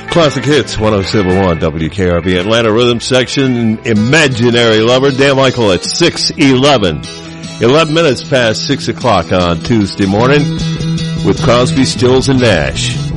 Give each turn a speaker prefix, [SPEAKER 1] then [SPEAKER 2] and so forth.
[SPEAKER 1] Classic Hits, 107.1 WKRB Atlanta Rhythm Section, Imaginary Lover, Dan Michael at 6:11. 11 minutes past 6 o'clock on Tuesday morning with Crosby, Stills, and Nash.